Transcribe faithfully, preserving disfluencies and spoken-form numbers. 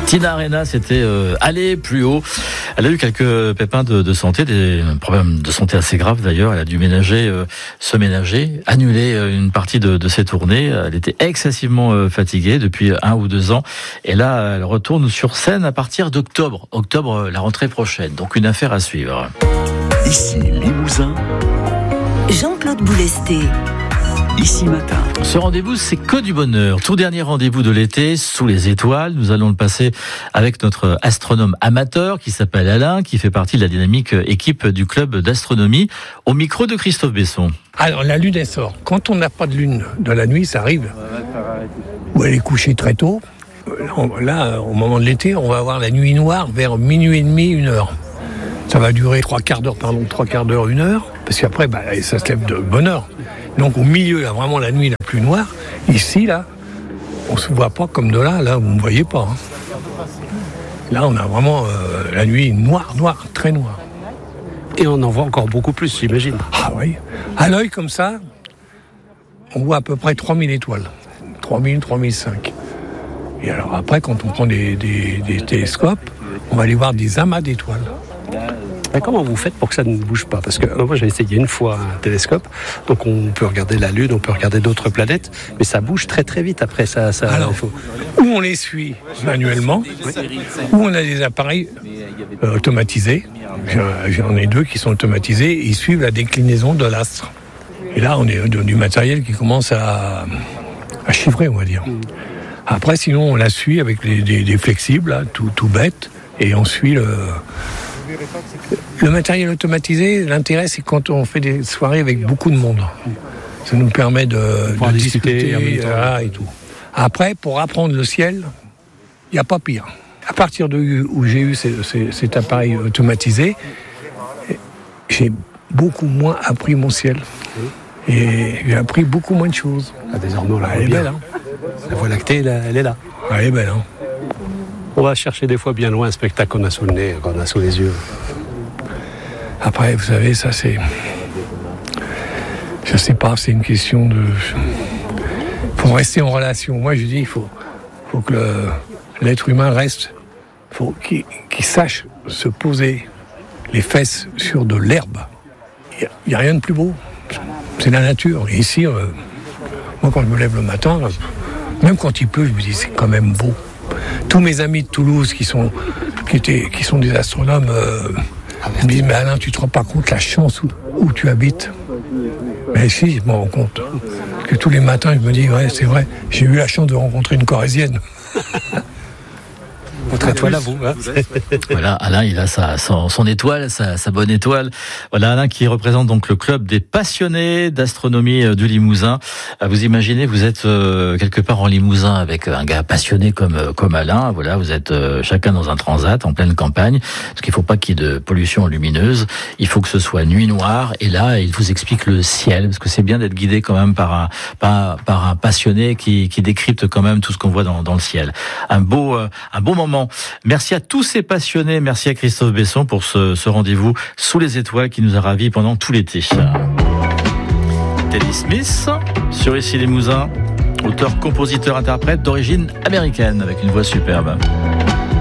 Tina Arena, c'était euh, aller plus haut. Elle a eu quelques pépins de, de santé, des problèmes de santé assez graves d'ailleurs. Elle a dû ménager, euh, se ménager, annuler euh, une partie de, de ses tournées. Elle était excessivement euh, fatiguée depuis un ou deux ans. Et là, elle retourne sur scène à partir d'octobre. Octobre, la rentrée prochaine. Donc une affaire à suivre. Ici Limousin. Jean-Claude Boulesté. Ici Matin. Ce rendez-vous, c'est que du bonheur. Tout dernier rendez-vous de l'été, sous les étoiles. Nous allons le passer avec notre astronome amateur qui s'appelle Alain, qui fait partie de la dynamique équipe du club d'astronomie, au micro de Christophe Besson. Alors, la lune, elle sort. Quand on n'a pas de lune dans la nuit, ça arrive. Ou elle est couchée très tôt. Là, au moment de l'été, on va avoir la nuit noire vers minuit et demi, une heure. Ça va durer trois quarts d'heure, pardon, trois quarts d'heure, une heure. Parce qu'après, bah, ça se lève de bonne heure. Donc au milieu, là, vraiment la nuit la plus noire, ici, là, on se voit pas comme de là, là, vous ne me voyez pas. Hein. Là, on a vraiment euh, la nuit noire, noire, très noire. Et on en voit encore beaucoup plus, j'imagine. Ah oui. À l'œil, comme ça, on voit à peu près trois mille étoiles. trois mille, trois mille cinq. Et alors après, quand on prend des, des, des télescopes, on va aller voir des amas d'étoiles. Et comment vous faites pour que ça ne bouge pas ? Parce que moi j'ai essayé une fois un télescope, donc on peut regarder la Lune, on peut regarder d'autres planètes, mais ça bouge très très vite après ça. ça Alors, faut... ou on les suit manuellement, oui. Ou on a des appareils euh, automatisés. J'en ai deux qui sont automatisés, et ils suivent la déclinaison de l'astre. Et là, on est du matériel qui commence à, à chiffrer, on va dire. Après, sinon, on la suit avec les, des, des flexibles, là, tout, tout bête, et on suit le... Le matériel automatisé, l'intérêt, c'est quand on fait des soirées avec beaucoup de monde. Ça nous permet de, de discuter, discuter en même temps. Là, et tout. Après, pour apprendre le ciel, il n'y a pas pire. À partir de où j'ai eu ces, ces, cet appareil automatisé, j'ai beaucoup moins appris mon ciel. Et j'ai appris beaucoup moins de choses. Ah, désormais, on la voit elle est bien. belle, hein. La Voie lactée, elle est là. Elle est belle, hein. On va chercher des fois bien loin un spectacle qu'on a sous le nez, qu'on a sous les yeux. Après, vous savez, ça c'est... Je sais pas, c'est une question de... Il faut rester en relation. Moi, je dis, il faut, faut que le... l'être humain reste... Il faut qu'il... qu'il sache se poser les fesses sur de l'herbe. Il n'y a... a rien de plus beau. C'est la nature. Et ici, euh... moi, quand je me lève le matin, même quand il pleut, je me dis, c'est quand même beau. Tous mes amis de Toulouse qui sont, qui étaient, qui sont des astronomes euh, me disent, mais Alain, tu te rends pas compte la chance où, où tu habites ? Mais si, je me rends compte. Que tous les matins, je me dis, ouais, c'est vrai, j'ai eu la chance de rencontrer une Corrézienne. Votre étoile à vous. Hein. Voilà, Alain, il a sa, son, son étoile, sa, sa bonne étoile. Voilà, Alain qui représente donc le club des passionnés d'astronomie du Limousin. Vous imaginez, vous êtes euh, quelque part en Limousin avec un gars passionné comme comme Alain. Voilà, vous êtes euh, chacun dans un transat en pleine campagne. Parce qu'il ne faut pas qu'il y ait de pollution lumineuse. Il faut que ce soit nuit noire. Et là, il vous explique le ciel, parce que c'est bien d'être guidé quand même par un par, par un passionné qui qui décrypte quand même tout ce qu'on voit dans dans le ciel. Un beau euh, un beau moment. Merci à tous ces passionnés, merci à Christophe Besson pour ce, ce rendez-vous sous les étoiles qui nous a ravis pendant tout l'été. Teddy Smith, sur Ici Limousin, auteur, compositeur, interprète d'origine américaine avec une voix superbe.